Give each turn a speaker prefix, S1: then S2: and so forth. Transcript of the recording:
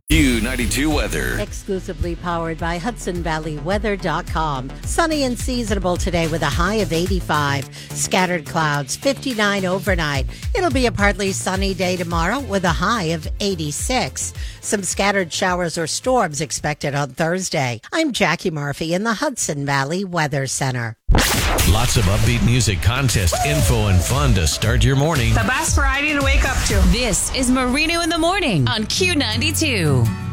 S1: Q92 weather.
S2: Exclusively powered by HudsonValleyWeather.com. Sunny and seasonable today with a high of 85. Scattered clouds, 59 overnight. It'll be a partly sunny day tomorrow with a high of 86. Some scattered showers or storms expected on Thursday. I'm Jackie Murphy in the Hudson Valley Weather Center.
S1: Lots of upbeat music, contest info, and fun to start your morning.
S3: The best variety to wake up to.
S4: This is Marino in the Morning on Q92.